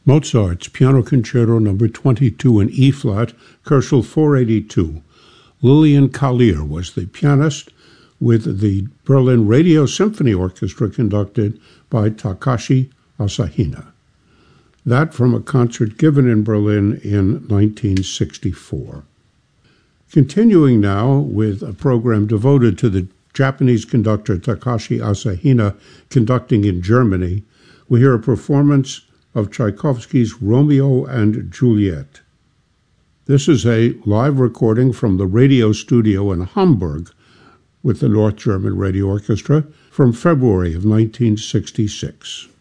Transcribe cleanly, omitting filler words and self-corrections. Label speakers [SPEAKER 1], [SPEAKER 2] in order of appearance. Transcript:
[SPEAKER 1] Mozart's Piano Concerto No. 22 in E-flat, Koelschel 482. Lilian Kallier was the pianist, with the Berlin Radio Symphony Orchestra conducted by Takashi Asahina. That from a concert given in Berlin in 1964. Continuing now with a program devoted to the Japanese conductor Takashi Asahina conducting in Germany, we hear a performance of Tchaikovsky's Romeo and Juliet. This is a live recording from the radio studio in Hamburg with the North German Radio Orchestra from February of 1966.